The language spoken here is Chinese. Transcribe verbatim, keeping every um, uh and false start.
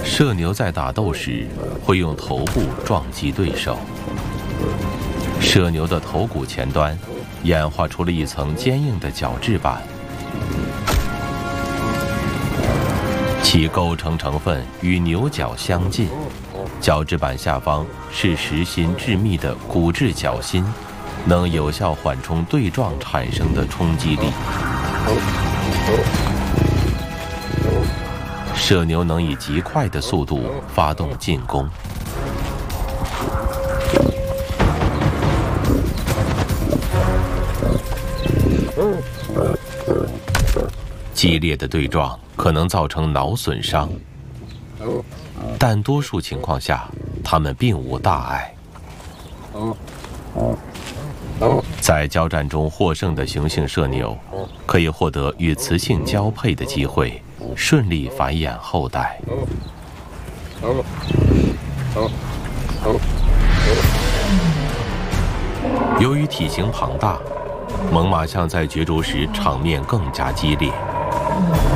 射牛在打斗时会用头部撞击对手，射牛的头骨前端演化出了一层坚硬的角质板，其构成成分与牛角相近。角质板下方是实心致密的骨质角芯，能有效缓冲对撞产生的冲击力。射牛能以极快的速度发动进攻。激烈的对撞可能造成脑损伤，但多数情况下，它们并无大碍。在交战中获胜的雄性射牛，可以获得与雌性交配的机会，顺利繁衍后代。由于体型庞大，猛犸象在角逐时场面更加激烈。